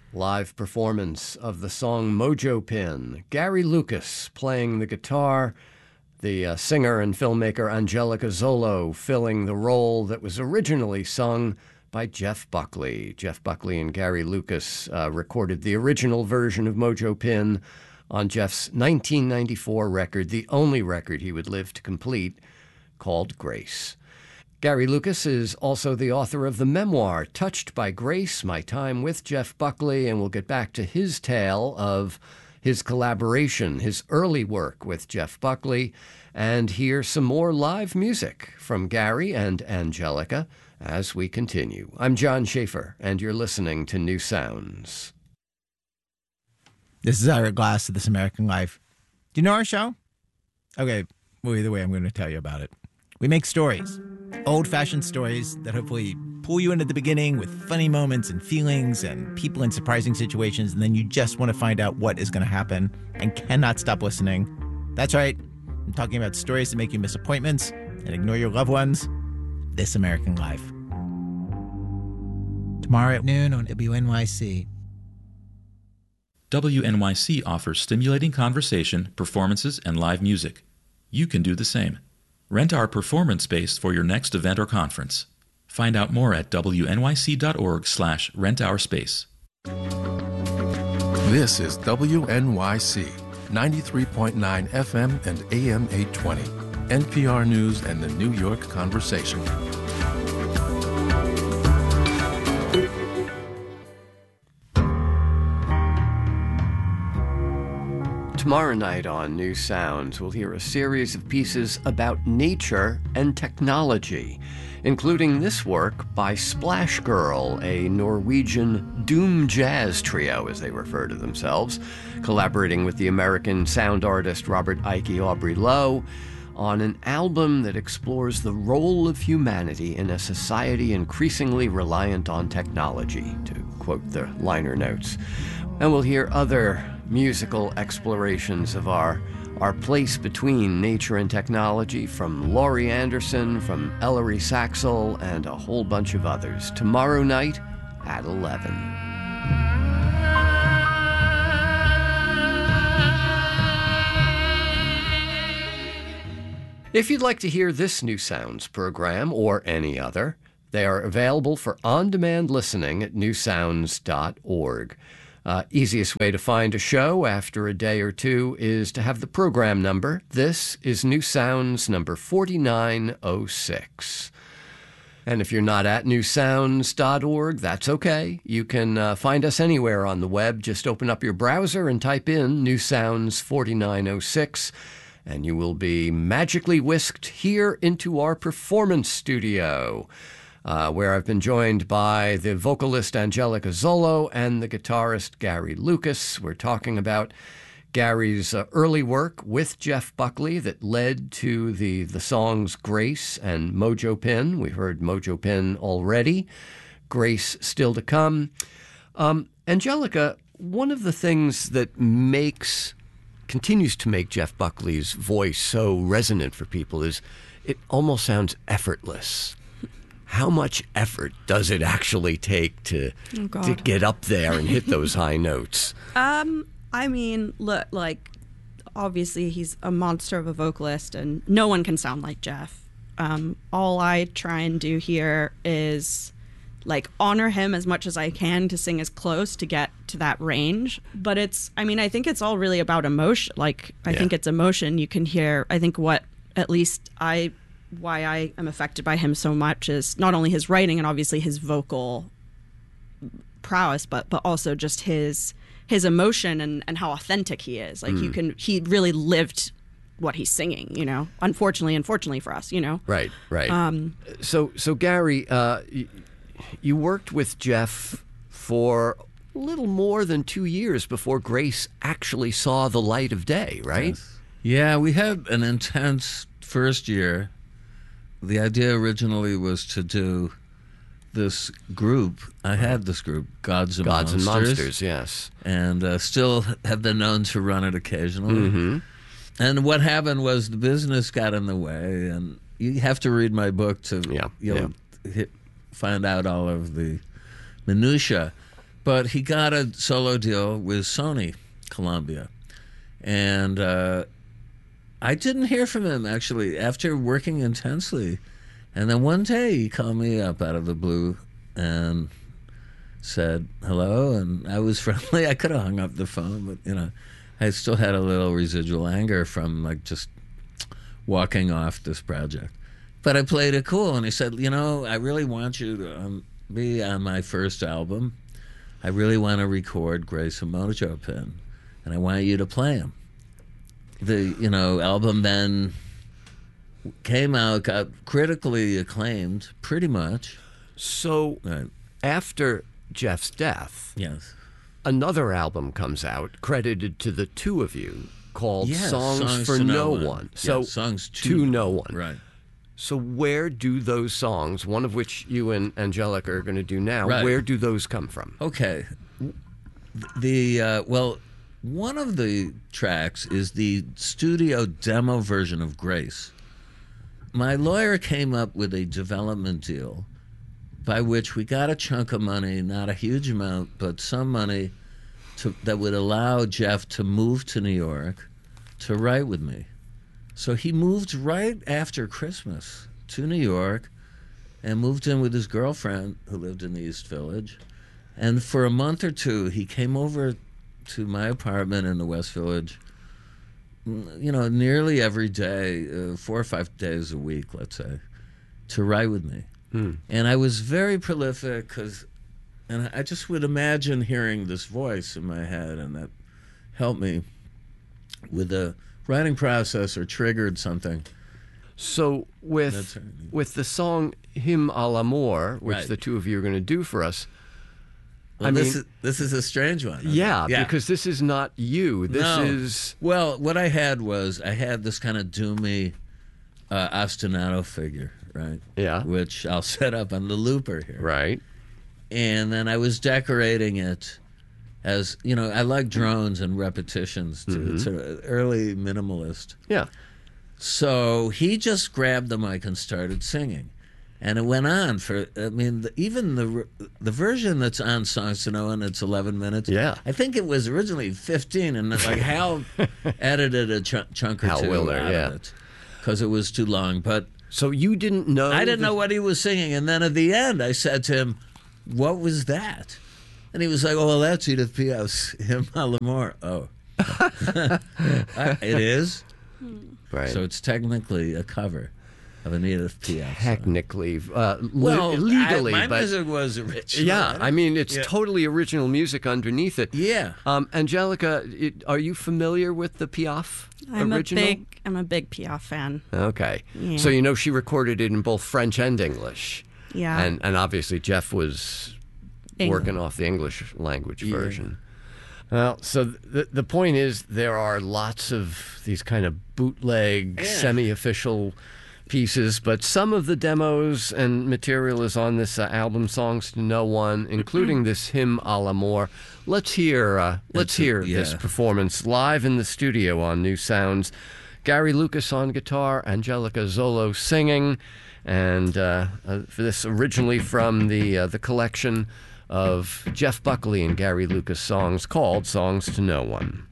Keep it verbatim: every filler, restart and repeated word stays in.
Live performance of the song Mojo Pin. Gary Lucas playing the guitar, the uh, singer and filmmaker Angelica Zolo filling the role that was originally sung by Jeff Buckley. Jeff Buckley and Gary Lucas uh, recorded the original version of Mojo Pin on Jeff's nineteen ninety-four record, the only record he would live to complete, called Grace. Gary Lucas is also the author of the memoir, Touched by Grace, My Time with Jeff Buckley, and we'll get back to his tale of his collaboration, his early work with Jeff Buckley, and hear some more live music from Gary and Angelica as we continue. I'm John Schaefer, and you're listening to New Sounds. This is Ira Glass of This American Life. Do you know our show? Okay, well, either way, I'm going to tell you about it. We make stories, old-fashioned stories that hopefully pull you into the beginning with funny moments and feelings and people in surprising situations, and then you just want to find out what is going to happen and cannot stop listening. That's right. I'm talking about stories that make you miss appointments and ignore your loved ones. This American Life. Tomorrow at noon on W N Y C. W N Y C offers stimulating conversation, performances, and live music. You can do the same. Rent our performance space for your next event or conference. Find out more at W N Y C dot org slash rent our space. This is W N Y C, ninety-three point nine F M and A M eight twenty, N P R News and the New York Conversation. Tomorrow night on New Sounds, we'll hear a series of pieces about nature and technology, including this work by Splash Girl, a Norwegian doom jazz trio, as they refer to themselves, collaborating with the American sound artist Robert Ike Aubrey Lowe on an album that explores the role of humanity in a society increasingly reliant on technology, to quote the liner notes. And we'll hear other musical explorations of our our place between nature and technology from Laurie Anderson, from Ellery Saxel, and a whole bunch of others. Tomorrow night at eleven. If you'd like to hear this New Sounds program or any other, they are available for on-demand listening at new sounds dot org. Uh, easiest way to find a show after a day or two is to have the program number. This is New Sounds number forty-nine oh six. And if you're not at new sounds dot org, that's okay. You can uh, find us anywhere on the web. Just open up your browser and type in New Sounds forty-nine oh six, and you will be magically whisked here into our performance studio, Uh, where I've been joined by the vocalist Angelica Zolo and the guitarist Gary Lucas. We're talking about Gary's uh, early work with Jeff Buckley that led to the, the songs Grace and Mojo Pin. We heard Mojo Pin already. Grace still to come. Um, Angelica, one of the things that makes, continues to make Jeff Buckley's voice so resonant for people is it almost sounds effortless. How much effort does it actually take to oh God. to get up there and hit those high notes? Um, I mean, look, like, obviously he's a monster of a vocalist, and no one can sound like Jeff. Um, all I try and do here is, like, honor him as much as I can to sing as close to get to that range. But it's, I mean, I think it's all really about emotion. Like, I Yeah. think it's emotion. You can hear, I think what, at least I... why I am affected by him so much is not only his writing and obviously his vocal prowess, but but also just his his emotion and, and how authentic he is. Like mm. you can, he really lived what he's singing, you know, unfortunately, unfortunately for us, you know? Right, right. Um, so, so Gary, uh, you, you worked with Jeff for a little more than two years before Grace actually saw the light of day, right? Yes. Yeah, we had an intense first year. The idea originally was to do this group. I had this group, Gods and Gods Monsters. and Monsters, yes. And uh, still have been known to run it occasionally. Mm-hmm. And what happened was the business got in the way, and you have to read my book to yeah, you'll yeah. hit, find out all of the minutia. But he got a solo deal with Sony Columbia. And uh, I didn't hear from him, actually, after working intensely. And then one day he called me up out of the blue and said hello. And I was friendly. I could have hung up the phone, but, you know, I still had a little residual anger from, like, just walking off this project. But I played it cool. And he said, you know, I really want you to um, be on my first album. I really want to record Grace and Mojo Pin, and I want you to play them. The, you know, album then came out, got critically acclaimed, pretty much. So Right. after Jeff's death, Yes. another album comes out credited to the two of you called Yes, Songs, Songs for to No, No one. One. So Yeah, Songs to- to No One. Right. So where do those songs, one of which you and Angelica are going to do now, Right. where do those come from? Okay. The, uh, well, one of the tracks is the studio demo version of Grace. My lawyer came up with a development deal by which we got a chunk of money, not a huge amount, but some money to, that would allow Jeff to move to New York to write with me. So he moved right after Christmas to New York and moved in with his girlfriend who lived in the East Village. And for a month or two, he came over to my apartment in the West Village, you know, nearly every day, uh, four or five days a week, let's say, to write with me. Hmm. And I was very prolific because, and I just would imagine hearing this voice in my head, and that helped me with the writing process or triggered something. So with That's right. with the song Hymn à l'amour, which Right. the two of you are going to do for us, Well, I this mean- is this is a strange one. isn't it? yeah, because this is not you. This No. is Well, what I had was I had this kind of doomy uh, ostinato figure, right? Yeah. Which I'll set up on the looper here. right. And then I was decorating it as, you know, I like drones and repetitions too. Mm-hmm. It's an early minimalist. Yeah. So he just grabbed the mic and started singing. And it went on for, I mean, the, even the the version that's on Songs to Know One, it's eleven minutes. Yeah. I think it was originally fifteen, and like Hal edited a ch- chunk or Hal two Wilner, out yeah. of it because it was too long. But So you didn't know. I didn't that- know what he was singing. And then at the end, I said to him, what was that? And he was like, oh, well, that's Edith Piaf's Hymn à l'amour. Oh. I, it is? Right. So it's technically a cover of an Edith Piaf song. technically, uh, le- Well, legally, I, my but music was original. yeah, I mean, it's Yeah. totally original music underneath it. Yeah. Um, Angelica, it, are you familiar with the Piaf I'm original? a big I'm a big Piaf fan. Okay, Yeah. so you know she recorded it in both French and English. Yeah. and and obviously Jeff was Eng- working off the English language version. Well, so the the point is there are lots of these kind of bootleg, semi-official pieces, but some of the demos and material is on this uh, album, Songs to No One, including this Hymn à l'amour. Let's hear uh, let's That's a- hear this yeah. performance live in the studio on New Sounds. Gary Lucas on guitar, Angelica Zolo singing, and uh, uh, for this originally from the uh, the collection of Jeff Buckley and Gary Lucas songs called Songs to No One.